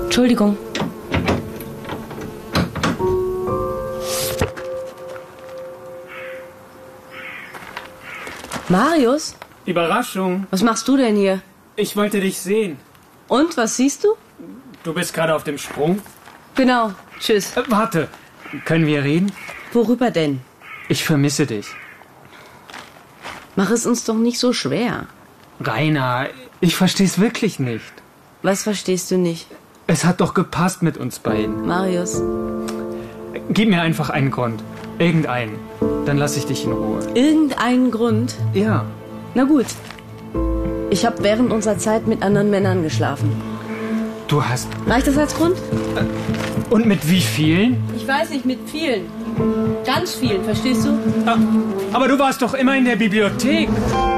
Entschuldigung. Marius? Überraschung. Was machst du denn hier? Ich wollte dich sehen. Und, was siehst du? Du bist gerade auf dem Sprung? Genau. Tschüss. Warte. Können wir reden? Worüber denn? Ich vermisse dich. Mach es uns doch nicht so schwer. Rainer, ich versteh's wirklich nicht. Was verstehst du nicht? Es hat doch gepasst mit uns beiden. Marius. Gib mir einfach einen Grund. Irgendeinen. Dann lasse ich dich in Ruhe. Irgendeinen Grund? Ja. Na gut. Ich habe während unserer Zeit mit anderen Männern geschlafen. Du hast... Reicht das als Grund? Und mit wie vielen? Ich weiß nicht, mit vielen. Ganz vielen, verstehst du? Aber du warst doch immer in der Bibliothek.